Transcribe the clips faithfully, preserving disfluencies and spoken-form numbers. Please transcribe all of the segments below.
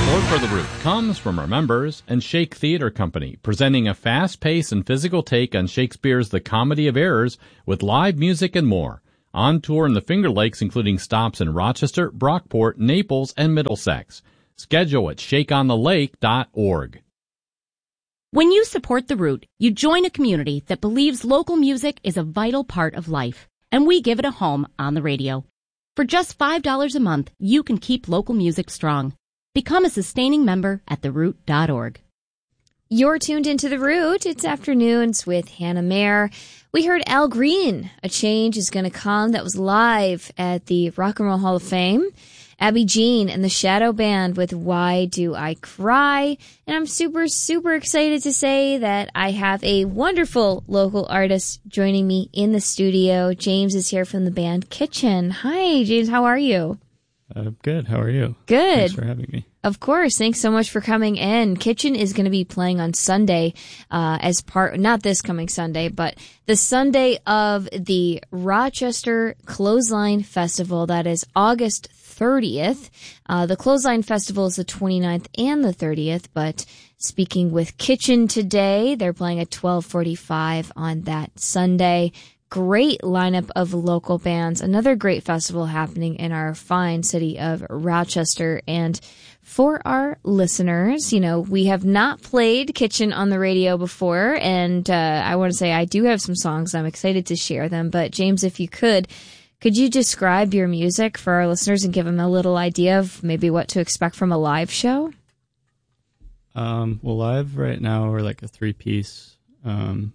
Support for The Root comes from our members and Shake Theater Company, presenting a fast-paced and physical take on Shakespeare's The Comedy of Errors with live music and more. On tour in the Finger Lakes, including stops in Rochester, Brockport, Naples, and Middlesex. Schedule at shake on the lake dot org. When you support The Root, you join a community that believes local music is a vital part of life, and we give it a home on the radio. For just five dollars a month, you can keep local music strong. Become a sustaining member at the root dot org. You're tuned into The Root. It's Afternoons with Hannah Mayer. We heard Al Green, A Change Is Gonna Come, that was live at the Rock and Roll Hall of Fame. Abby Jean and the Shadow Band with Why Do I Cry? And I'm super, super excited to say that I have a wonderful local artist joining me in the studio. James is here from the band Kitchen. Hi, James. How are you? Uh, good. How are you? Good. Thanks for having me. Of course. Thanks so much for coming in. Kitchen is going to be playing on Sunday uh, as part, not this coming Sunday, but the Sunday of the Rochester Clothesline Festival. That is August thirtieth. Uh, the Clothesline Festival is the twenty-ninth and the thirtieth, but speaking with Kitchen today, they're playing at twelve forty-five on that Sunday. Great lineup of local bands. Another great festival happening in our fine city of Rochester. And for our listeners, you know, we have not played Kitchen on the radio before. And uh, I want to say I do have some songs. I'm excited to share them. But James, if you could, could you describe your music for our listeners and give them a little idea of maybe what to expect from a live show? Um, well, live right now we're like a three-piece um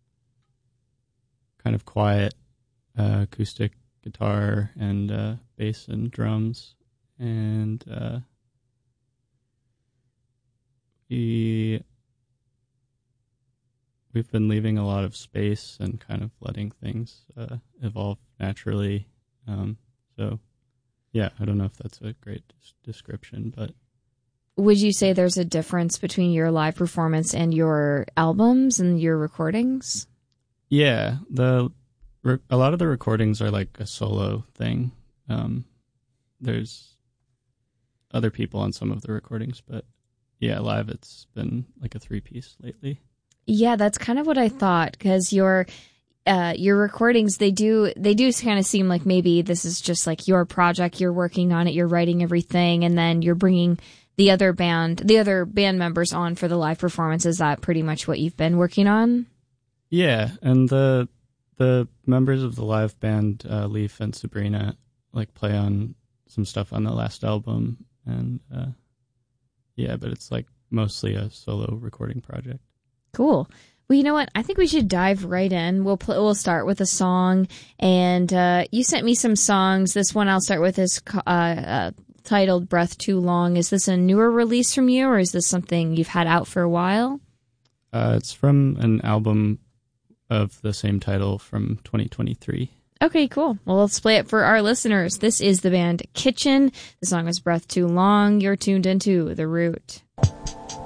kind of quiet uh, acoustic guitar and uh, bass and drums, and uh, we we've been leaving a lot of space and kind of letting things uh, evolve naturally. Um, so, yeah, I don't know if that's a great des- description, but would you say there's a difference between your live performance and your albums and your recordings? Yeah, the re- a lot of the recordings are like a solo thing. Um, there's other people on some of the recordings, but yeah, live it's been like a three-piece lately. Yeah, that's kind of what I thought, because your uh, your recordings, they do they do kind of seem like maybe this is just like your project, you're working on it, you're writing everything, and then you're bringing the other band, the other band members on for the live performance. Is that pretty much what you've been working on? Yeah, and the the members of the live band, uh, Leaf and Sabrina, like play on some stuff on the last album, and uh, yeah, but it's like mostly a solo recording project. Cool. Well, you know what? I think we should dive right in. We'll pl- we'll start with a song, and uh, you sent me some songs. This one I'll start with is uh, uh, titled "Breath Too Long." Is this a newer release from you, or is this something you've had out for a while? Uh, it's from an album of the same title from twenty twenty-three. Okay, cool. Well, let's play it for our listeners. This is the band Kitchen. The song is Breath Too Long. You're tuned into The Root.